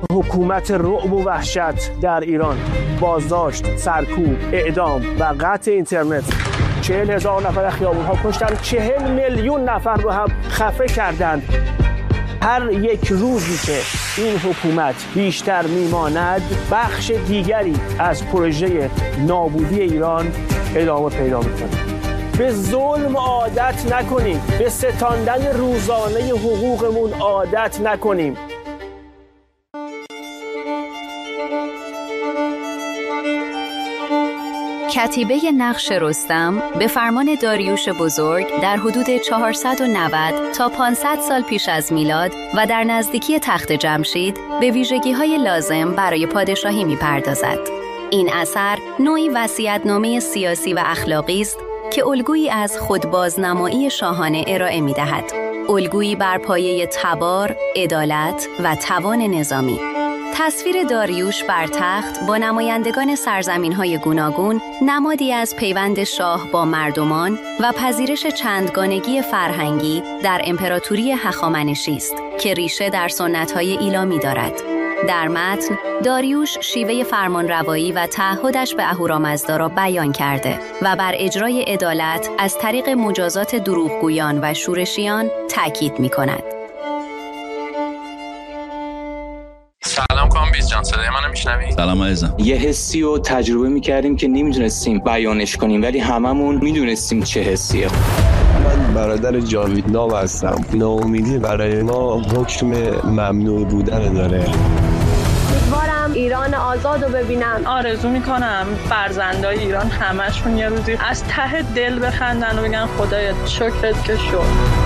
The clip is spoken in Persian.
حکومت رعب و وحشت در ایران، بازداشت، سرکوب، اعدام و قطع اینترنت، 40,000 نفر خیابون‌ها کشتن، 40 میلیون نفر رو هم خفه کردند. هر یک روزی که این حکومت بیشتر میماند، بخش دیگری از پروژه نابودی ایران ادامه پیدا میکنه. به ظلم عادت نکنیم، به ستاندن روزانه حقوقمون عادت نکنیم. کتیبه نقش رستم به فرمان داریوش بزرگ در حدود 490 تا 500 سال پیش از میلاد و در نزدیکی تخت جمشید به ویژگی‌های لازم برای پادشاهی می‌پردازد. این اثر نوعی وصیت‌نامه سیاسی و اخلاقی است که الگویی از خودبازنمایی شاهانه ارائه می‌دهد. الگویی بر پایه تبار، عدالت و توان نظامی. تصویر داریوش بر تخت با نمایندگان سرزمین‌های گوناگون نمادی از پیوند شاه با مردمان و پذیرش چندگانگی فرهنگی در امپراتوری هخامنشی است که ریشه در سنت‌های ایلامی دارد. در متن داریوش شیوه فرمانروایی و تعهدش به اهورامزدا را بیان کرده و بر اجرای عدالت از طریق مجازات دروغگویان و شورشیان تاکید می‌کند. سلام کامبیز جان، صدای منو میشنوی؟ سلام عزیزم. یه حسی رو تجربه میکردیم که نمیدونستیم بیانش کنیم، ولی هممون میدونستیم چه حسیه. من برادر جاوید ناو هستم. ناامیدی برای ما حکم ممنوع بودن داره. امیدوارم ایران آزاد رو ببینم. آرزو میکنم فرزندای ایران همشون یه روزی از ته دل بخندن و بگن خدایا شکرت که شد.